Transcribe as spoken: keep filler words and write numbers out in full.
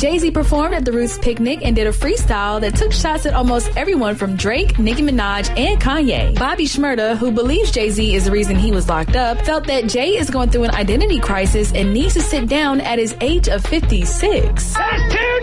Jay-Z performed at the Roots picnic and did a freestyle that took shots at almost everyone from Drake, Nicki Minaj, and Kanye. Bobby Shmurda, who believes Jay-Z is the reason he was locked up, felt that Jay is going through an identity crisis and needs to sit down at his age of fifty-six. That's too